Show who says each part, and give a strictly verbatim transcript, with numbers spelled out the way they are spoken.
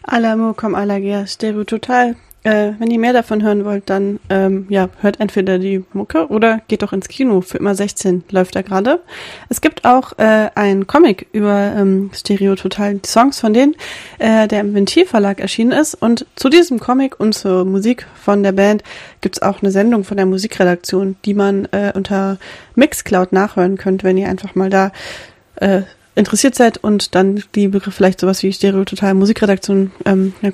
Speaker 1: Alamo com Alagia, Stereo Total. Äh, wenn ihr mehr davon hören wollt, dann ähm, ja, hört entweder die Mucke oder geht doch ins Kino. Für immer sechzehn läuft da gerade. Es gibt auch äh, einen Comic über ähm, Stereo Total, die Songs von denen, äh, der im Ventil Verlag erschienen ist. Und zu diesem Comic und zur Musik von der Band gibt's auch eine Sendung von der Musikredaktion, die man äh, unter Mixcloud nachhören könnt, wenn ihr einfach mal da äh, interessiert seid und dann die Begriffe vielleicht sowas wie Stereo Total Musikredaktion ähm,